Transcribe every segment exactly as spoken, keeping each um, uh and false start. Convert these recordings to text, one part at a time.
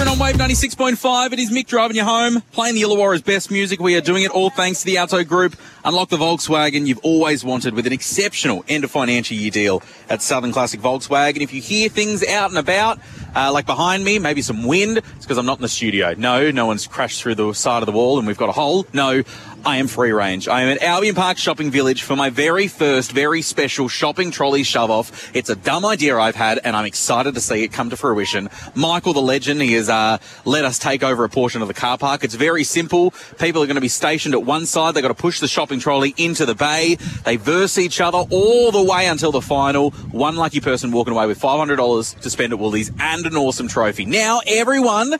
Kieran on Wave ninety-six point five. It is Mick driving you home, playing the Illawarra's best music. We are doing it all thanks to the Auto Group. Unlock the Volkswagen you've always wanted with an exceptional end of financial year deal at Southern Classic Volkswagen. If you hear things out and about, uh, like behind me, maybe some wind, it's because I'm not in the studio. No, no one's crashed through the side of the wall and we've got a hole. No, I am free range. I am at Albion Park Shopping Village for my very first, very special shopping trolley shove-off. It's a dumb idea I've had, and I'm excited to see it come to fruition. Michael, the legend, he has uh, let us take over a portion of the car park. It's very simple. People are going to be stationed at one side. They've got to push the shopping trolley into the bay. They verse each other all the way until the final. One lucky person walking away with five hundred dollars to spend at Woolies and an awesome trophy. Now, everyone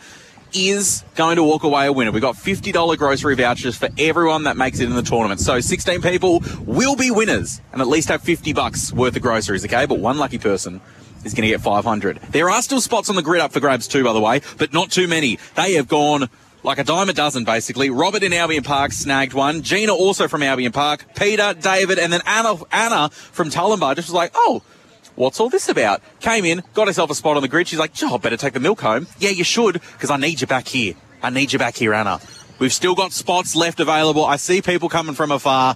is going to walk away a winner. We've got fifty dollars grocery vouchers for everyone that makes it in the tournament. So sixteen people will be winners and at least have fifty bucks worth of groceries, okay? But one lucky person is going to get five hundred. There are still spots on the grid up for grabs too, by the way, but not too many. They have gone like a dime a dozen, basically. Robert in Albion Park snagged one. Gina also from Albion Park. Peter, David, and then Anna, Anna from Tullambar just was like, oh, what's all this about? Came in, got herself a spot on the grid. She's like, oh, I better take the milk home. Yeah, you should, because I need you back here. I need you back here, Anna. We've still got spots left available. I see people coming from afar.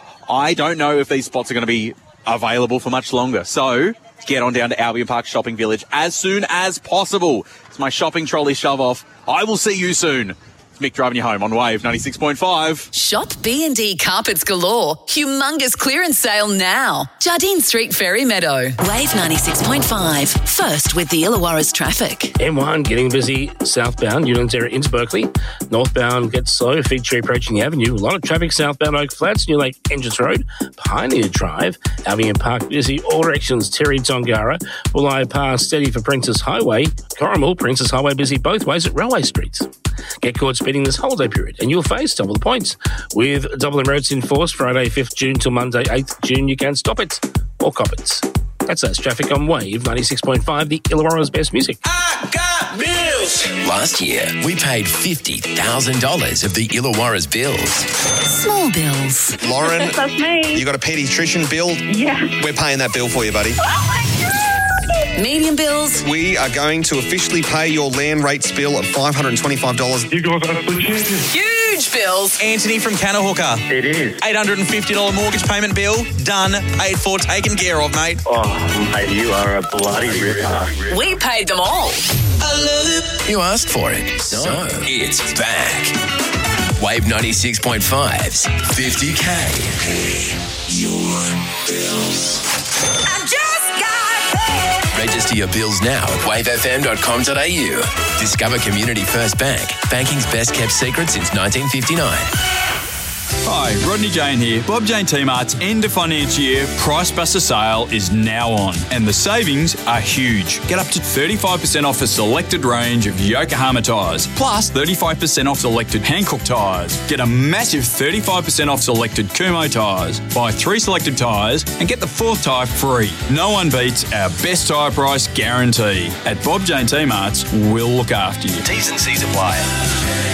I don't know if these spots are going to be available for much longer. So get on down to Albion Park Shopping Village as soon as possible. It's my shopping trolley shove-off. I will see you soon. It's Mick driving you home on Wave ninety-six point five. Shop B and D Carpets Galore. Humongous clearance sale now. Jardine Street, Ferry Meadow. Wave ninety-six point five. First with the Illawarra's traffic. M one getting busy southbound, Newlands area into Berkeley. Northbound gets slow, Fig Tree approaching the avenue. A lot of traffic southbound Oak Flats, New Lake Engines Road, Pioneer Drive, Albion Park busy, all directions, Terry Tongara. Bulleye Pass steady for Princess Highway. Corrimal, Princess Highway busy both ways at Railway Streets. Get caught speeding this holiday period and you'll face double the points. With double emergency in force Friday fifth June till Monday eighth June, you can stop it or cop it. That's us. Traffic on Wave ninety-six point five, the Illawarra's best music. I got bills. Last year, we paid fifty thousand dollars of the Illawarra's bills. Small bills. Lauren, That's me. you got a paediatrician bill? Yeah. We're paying that bill for you, buddy. Oh my God. Medium bills. We are going to officially pay your land rates bill of five hundred twenty-five dollars. You guys are absolute champions. Huge bills. Anthony from Cannahooker. It is. eight hundred fifty dollars mortgage payment bill. Done. Paid for. Taken care of, mate. Oh, mate, you are a bloody ripper. We paid them all. I love it. You asked for it, so it's back. Wave ninety-six point five's fifty K. Your bills. I just got paid. Register your bills now at wave f m dot com dot a u. Discover Community First Bank, banking's best kept secret since nineteen fifty-nine. Hi, Rodney Jane here. Bob Jane T-Mart's end of financial year Price Buster sale is now on and the savings are huge. Get up to thirty-five percent off a selected range of Yokohama tyres, plus thirty-five percent off selected Hankook tyres. Get a massive thirty-five percent off selected Kumho tyres. Buy three selected tyres and get the fourth tyre free. No one beats our best tyre price guarantee. At Bob Jane T-Mart's, we'll look after you. T's and C's apply.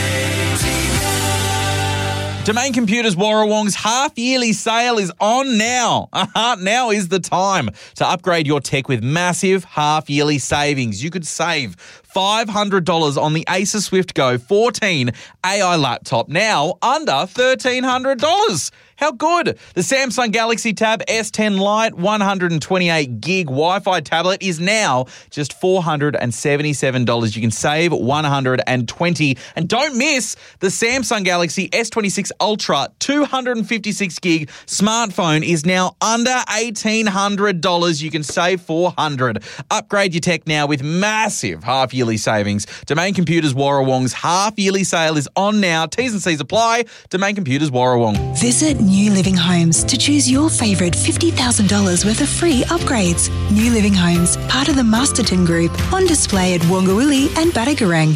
Domain Computers Warrawong's half-yearly sale is on now. Uh-huh, now is the time to upgrade your tech with massive half-yearly savings. You could save five hundred dollars on the Acer Swift Go fourteen A I laptop, now under thirteen hundred dollars. How good? The Samsung Galaxy Tab S ten Lite one hundred twenty-eight gig Wi-Fi tablet is now just four hundred seventy-seven dollars. You can save one hundred twenty dollars. And don't miss the Samsung Galaxy S twenty-six Ultra two hundred fifty-six gig smartphone is now under eighteen hundred dollars. You can save four hundred dollars. Upgrade your tech now with massive half-yearly savings. Domain Computers Warrawong's half-yearly sale is on now. T's and C's apply. Domain Computers Warrawong. Visit New Living Homes to choose your favourite fifty thousand dollars worth of free upgrades. New Living Homes, part of the Masterton Group, on display at Wongawilli and Battigarang.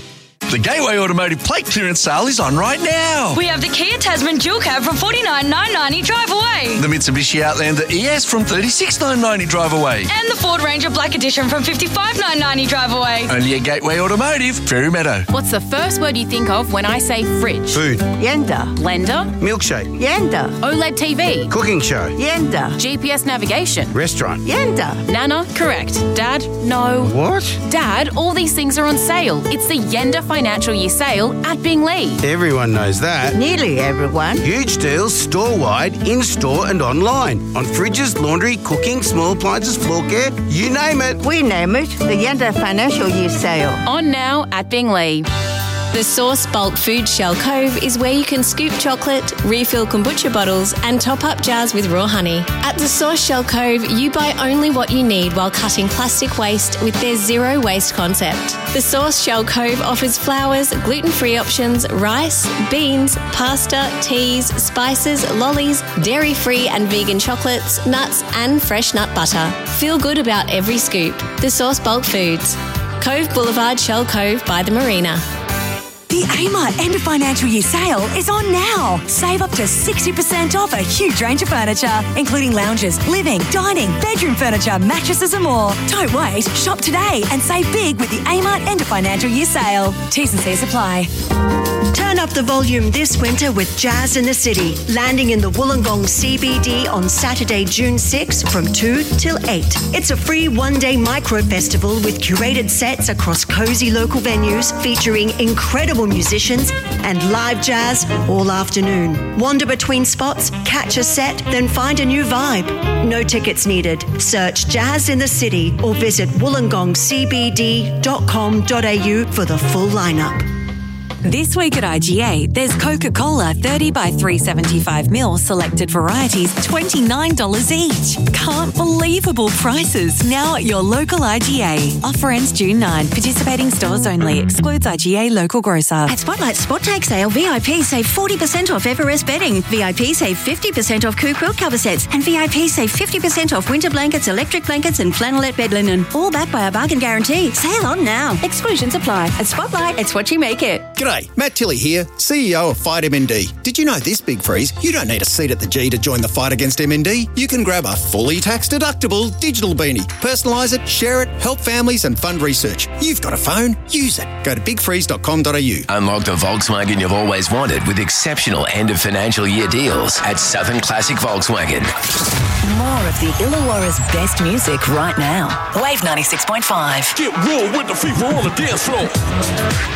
The Gateway Automotive plate clearance sale is on right now. We have the Kia Tasman dual cab from forty-nine thousand nine hundred ninety drive away. The Mitsubishi Outlander E S from thirty-six thousand nine hundred ninety drive away. And the Ford Ranger Black Edition from fifty-five thousand nine hundred ninety drive away. Only at Gateway Automotive, Fairy Meadow. What's the first word you think of when I say fridge? Food. Yenda. Blender. Milkshake. Yenda. OLED T V. Cooking show. Yenda. G P S navigation. Restaurant. Yenda. Nana. Correct. Dad. No. What? Dad, all these things are on sale. It's the Yenda Financial Year Sale at Binglee. Everyone knows that. Nearly everyone. Huge deals store-wide, in-store and online. On fridges, laundry, cooking, small appliances, floor care, you name it. We name it the Yenda Financial Year Sale. On now at Binglee. The Source Bulk Food Shell Cove is where you can scoop chocolate, refill kombucha bottles and top up jars with raw honey. At the Source Shell Cove, you buy only what you need while cutting plastic waste with their zero waste concept. The Source Shell Cove offers flours, gluten-free options, rice, beans, pasta, teas, spices, lollies, dairy-free and vegan chocolates, nuts and fresh nut butter. Feel good about every scoop. The Source Bulk Foods. Cove Boulevard, Shell Cove by the Marina. The Amart End of Financial Year Sale is on now. Save up to sixty percent off a huge range of furniture, including lounges, living, dining, bedroom furniture, mattresses and more. Don't wait. Shop today and save big with the Amart End of Financial Year Sale. T's and C's apply. Turn up the volume this winter with Jazz in the City, landing in the Wollongong C B D on Saturday, June sixth from two till eight. It's a free one-day micro-festival with curated sets across cosy local venues featuring incredible musicians and live jazz all afternoon. Wander between spots, catch a set, then find a new vibe. No tickets needed. Search Jazz in the City or visit wollongong c b d dot com dot a u for the full lineup. This week at I G A, there's Coca-Cola thirty by three seventy-five mil selected varieties, twenty-nine dollars each. Can't believable prices now at your local I G A. Offer ends June ninth. Participating stores only. Excludes I G A local grocer. At Spotlight Spot Take Sale, V I P save forty percent off Everest bedding. V I P save fifty percent off Coo quilt cover sets. And V I P save fifty percent off winter blankets, electric blankets and flannelette bed linen. All backed by a bargain guarantee. Sale on now. Exclusions apply. At Spotlight, it's what you make it. G'day, Matt Tilley here, C E O of Fight M N D. Did you know this, Big Freeze? You don't need a seat at the G to join the fight against M N D. You can grab a fully tax-deductible digital beanie, personalise it, share it, help families and fund research. You've got a phone, use it. Go to big freeze dot com dot a u. Unlock the Volkswagen you've always wanted with exceptional end of financial year deals at Southern Classic Volkswagen. More of the Illawarra's best music right now. Wave ninety-six point five. Get real with the fever on the dance floor.